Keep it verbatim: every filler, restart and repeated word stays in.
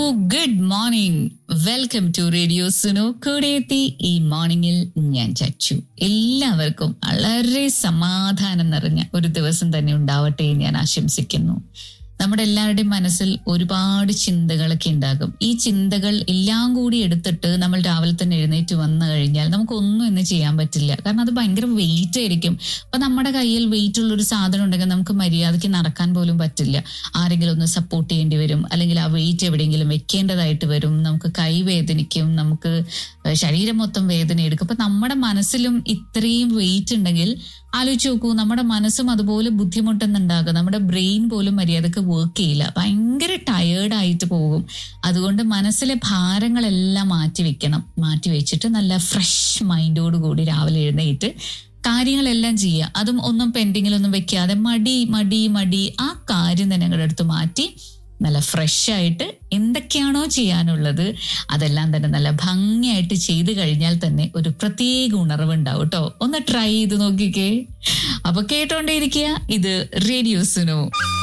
Good morning. Welcome to radio Suno. കൂടെയെത്തി ഈ മോർണിംഗിൽ ഞാൻ ചച്ചു. എല്ലാവർക്കും വളരെ സമാധാനം നിറഞ്ഞ ഒരു ദിവസം തന്നെ ഉണ്ടാവട്ടെ ഞാൻ ആശംസിക്കുന്നു. നമ്മുടെ എല്ലാവരുടെയും മനസ്സിൽ ഒരുപാട് ചിന്തകളൊക്കെ ഉണ്ടാകും. ഈ ചിന്തകൾ എല്ലാം കൂടി എടുത്തിട്ട് നമ്മൾ രാവിലെ തന്നെ എഴുന്നേറ്റ് വന്നു കഴിഞ്ഞാൽ നമുക്കൊന്നും ഇന്ന് ചെയ്യാൻ പറ്റില്ല. കാരണം അത് ഭയങ്കര വെയിറ്റ് ആയിരിക്കും. അപ്പൊ നമ്മുടെ കയ്യിൽ വെയിറ്റ് ഉള്ള ഒരു സാധനം ഉണ്ടെങ്കിൽ നമുക്ക് മര്യാദയ്ക്ക് നടക്കാൻ പോലും പറ്റില്ല. ആരെങ്കിലും ഒന്ന് സപ്പോർട്ട് ചെയ്യേണ്ടി വരും, അല്ലെങ്കിൽ ആ വെയിറ്റ് എവിടെയെങ്കിലും വെക്കേണ്ടതായിട്ട് വരും. നമുക്ക് കൈ വേദനിക്കും, നമുക്ക് ശരീരം മൊത്തം വേദന എടുക്കും. അപ്പൊ നമ്മുടെ മനസ്സിലും ഇത്രയും വെയിറ്റ് ഉണ്ടെങ്കിൽ ആലോചിച്ച് നോക്കൂ, നമ്മുടെ മനസ്സും അതുപോലെ ബുദ്ധിമുട്ടുന്നുണ്ടാകും. നമ്മുടെ ബ്രെയിൻ പോലും മര്യാദക്ക് വർക്ക് ചെയ്യില്ല, ഭയങ്കര ടയേർഡായിട്ട് പോകും. അതുകൊണ്ട് മനസ്സിലെ ഭാരങ്ങളെല്ലാം മാറ്റി വെക്കണം. മാറ്റി വെച്ചിട്ട് നല്ല ഫ്രഷ് മൈൻഡോട് കൂടി രാവിലെ എഴുന്നേറ്റ് കാര്യങ്ങളെല്ലാം ചെയ്യുക. അതും ഒന്നും പെൻഡിങ്ങിലൊന്നും വെക്കാതെ മടി മടി മടി ആ കാര്യം തന്നെ ഞങ്ങളുടെ അടുത്ത് മാറ്റി നല്ല ഫ്രഷ് ആയിട്ട് എന്തൊക്കെയാണോ ചെയ്യാനുള്ളത് അതെല്ലാം തന്നെ നല്ല ഭംഗിയായിട്ട് ചെയ്ത് കഴിഞ്ഞാൽ തന്നെ ഒരു പ്രത്യേക ഉണർവുണ്ടാവും കേട്ടോ. ഒന്ന് ട്രൈ ചെയ്ത് നോക്കിക്കേ. അപ്പൊ കേട്ടോണ്ടേയിരിക്കുക. ഇത് റേഡിയോ സുനോ.